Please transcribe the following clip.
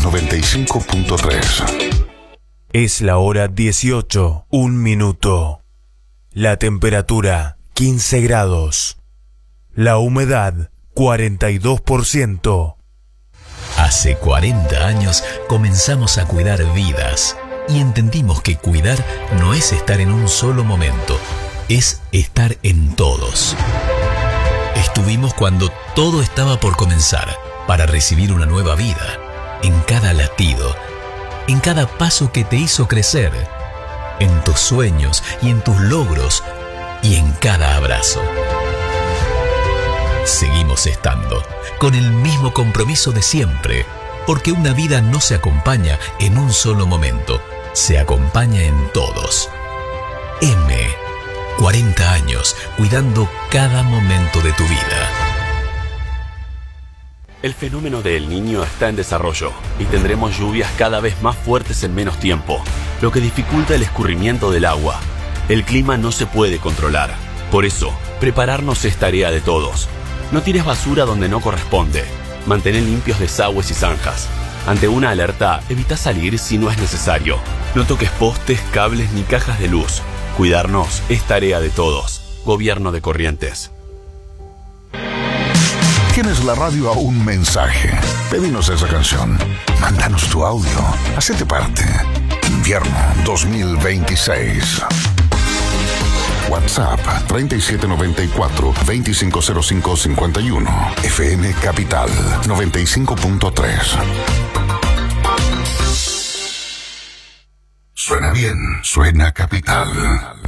95.3. Es la hora 18, 1 minuto. La temperatura 15 grados. La humedad 42%. Hace 40 años comenzamos a cuidar vidas y entendimos que cuidar no es estar en un solo momento, es estar en todos. Estuvimos cuando todo estaba por comenzar para recibir una nueva vida, en cada latido, en cada paso que te hizo crecer, en tus sueños y en tus logros y en cada abrazo. Seguimos estando con el mismo compromiso de siempre, porque una vida no se acompaña en un solo momento, se acompaña en todos. 40 años cuidando cada momento de tu vida. El fenómeno de El Niño está en desarrollo y tendremos lluvias cada vez más fuertes en menos tiempo, lo que dificulta el escurrimiento del agua. El clima no se puede controlar. Por eso, prepararnos es tarea de todos. No tires basura donde no corresponde. Mantén limpios desagües y zanjas. Ante una alerta, evita salir si no es necesario. No toques postes, cables ni cajas de luz. Cuidarnos es tarea de todos. Gobierno de Corrientes. ¿Tienes la radio a un mensaje? Pedinos esa canción. Mándanos tu audio. Hacete parte. Invierno 2026. WhatsApp 3794-250551. FM Capital 95.3. Suena bien, suena Capital.